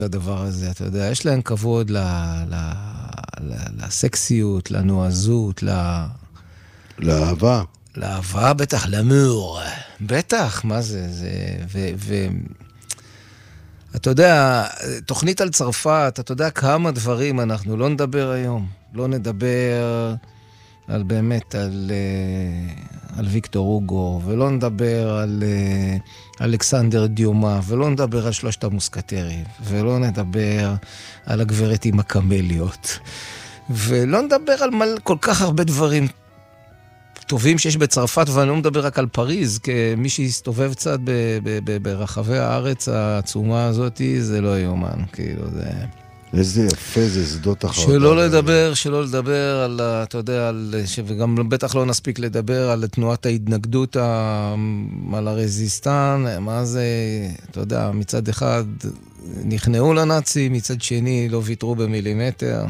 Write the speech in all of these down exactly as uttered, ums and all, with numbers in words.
הדבר הזה, אתה יודע, יש להם כבוד ל, ל, ל, לסקסיות, לנועזות, ל... לאהבה. לאהבה, בטח, למור. בטח, מה זה? זה ו, ו... אתה יודע, תוכנית על צרפת, אתה יודע כמה דברים אנחנו לא נדבר היום. לא נדבר על באמת, על, על ויקטור הוגו, ולא נדבר על אלכסנדר דיומה, ולא נדבר על שלושת המוסקטרים, ולא נדבר על הגברת עם הקמליות, ולא נדבר על מל, כל כך הרבה דברים טובים שיש בצרפת, ואני לא מדבר רק על פריז, כמי שהסתובב קצת ב, ב, ב, ברחבי הארץ העצומה הזאת, זה לא יומן, כאילו זה... איזה יפה זה שדות אחרות. שלא לדבר, שלא לדבר על, אתה יודע, על, וגם בטח לא נספיק לדבר על תנועת ההתנגדות, על הרזיסטן, מה זה, אתה יודע, מצד אחד נכנעו לנאצים, מצד שני לא ויתרו במילימטר.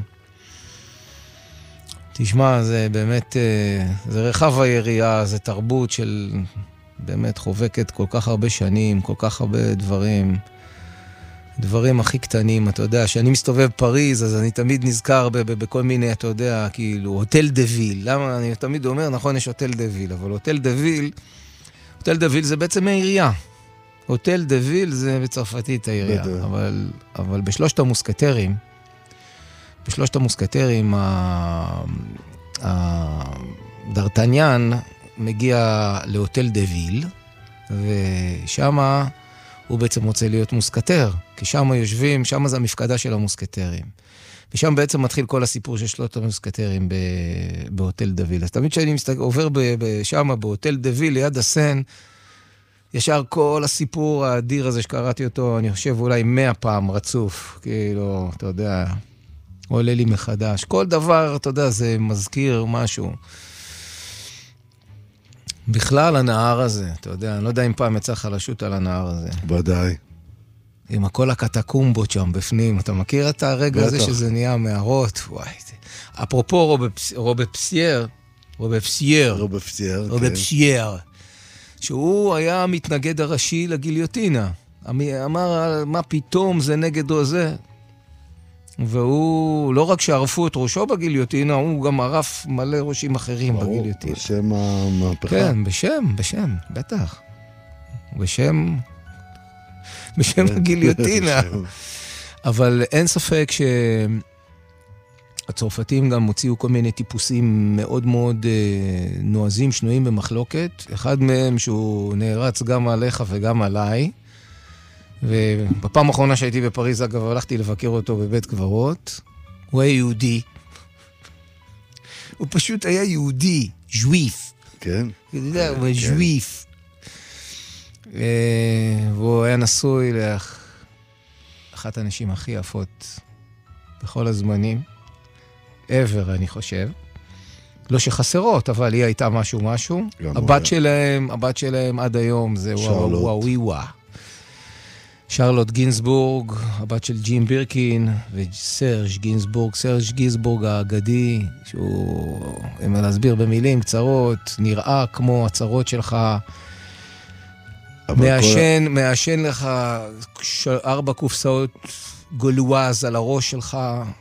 תשמע, זה באמת, זה רחב היריעה, זה תרבות של באמת חובקת כל כך הרבה שנים, כל כך הרבה דברים, דברים הכי קטנים, אתה יודע, שאני מסתובב פריז, אז אני תמיד נזכר ב- ב- בכל מיני, אתה יודע, כאילו, הוטל דה ויל. למה? אני תמיד אומר, נכון, יש הוטל דה ויל, אבל הוטל דה ויל, הוטל דה ויל זה בעצם העירייה. הוטל דה ויל זה בצרפתית העירייה. אבל, אבל בשלושת המוסקטרים, בשלושת המוסקטרים, דרטניאן מגיע להוטל דה ויל, ושמה הוא בעצם רוצה להיות מוסקטר, כי שם יושבים, שם זה המפקדה של המוסקטרים. ושם בעצם מתחיל כל הסיפור של שלושת המוסקטרים בהוטל דה ויל. אז תמיד שאני עובר שם, בהוטל דה ויל, ליד הסן, ישר כל הסיפור האדיר הזה שקראתי אותו, אני חושב אולי מאה פעם רצוף, כאילו, אתה יודע, עולה לי מחדש. כל דבר, אתה יודע, זה מזכיר משהו. בכלל הנהר הזה, אתה יודע, אני לא יודע אם פעם יצא חלשות על הנהר הזה. ודאי. עם כל הקטקומבות שם בפנים, אתה מכיר את הרגע הזה שזה נהיה מערות? וואי, אפרופו רובספייר, רובספייר, רובספייר, רובספייר, שהוא היה המתנגד הראשי לגיליוטינה. אמר, מה פתאום זה נגד או זה? והוא, לא רק שערפו את ראשו בגיליוטינה, הוא גם ערף מלא ראשים אחרים בגיליוטינה. בשם המהפכה. כן, בשם, בשם, בטח. בשם, בשם הגיליוטינה. אבל אין ספק שהצרפתים גם הוציאו כל מיני טיפוסים מאוד מאוד נועזים, שנויים במחלוקת. אחד מהם שהוא נערץ גם עליך וגם עליי. ובפעם האחרונה שהייתי בפריז, אגב, הלכתי לבקר אותו בבית קברות. הוא היה יהודי. הוא פשוט היה יהודי, ז'וויף. כן. אתה יודע, הוא היה ז'וויף. והוא היה נשוי לאחת הנשים הכי יפות בכל הזמנים. ever, אני חושב. לא שחסרות, אבל היא הייתה משהו משהו. הבת שלהם, הבת שלהם עד היום זה וואוויווה. שרלוט גינסבורג, הבת של ג'ים בירקין, וסרג' גינסבורג, סרג' גינסבורג האגדי, שהוא, אם להסביר במילים קצרות, נראה כמו הצרות שלך, מעשן, כל... מעשן לך ארבע קופסאות גולואז על הראש שלך,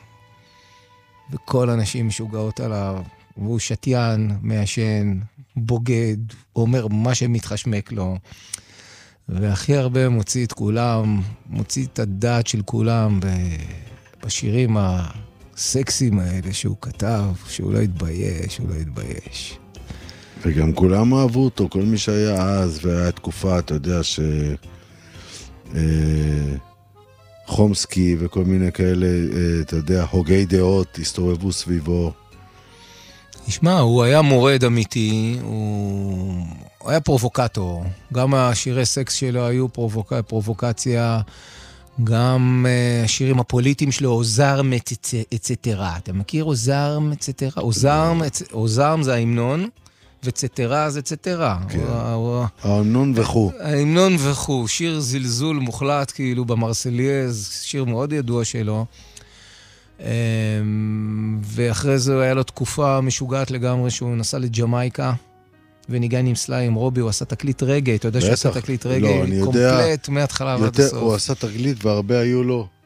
וכל הנשים משוגעות עליו, והוא שתיין, מעשן, בוגד, אומר מה שמתחשמק לו, והכי הרבה מוציא את כולם, מוציא את הדעת של כולם בשירים הסקסיים האלה שהוא כתב, שהוא לא התבייש, שהוא לא התבייש. וגם כולם אהבו אותו, כל מי שהיה אז, והיה תקופה, אתה יודע, ש... חומסקי וכל מיני כאלה, אתה יודע, הוגי דעות, הסתובבו סביבו. תשמע, הוא היה מורד אמיתי, הוא... הוא היה פרובוקטור. גם השירי סקס שלו היו פרובוק... פרובוקציה, גם השירים הפוליטיים שלו, עוזרם אצטרה. אתה מכיר עוזרם אצטרה? עוזרם, עוזרם זה ההמנון, וצטרה זה צטרה. כן. ההמנון וכו. ההמנון וכו, שיר זלזול מוחלט כאילו במרסליאז, שיר מאוד ידוע שלו. ואחרי זה היה לו תקופה משוגעת לגמרי שהוא נסע לג'מייקה וניגן עם סליי עם רובי, הוא עשה תקליט רגעי, אתה יודע שהוא עשה תקליט רגעי קומפלט מההתחלה ועד הסוף. הוא עשה תקליט והרבה היו לו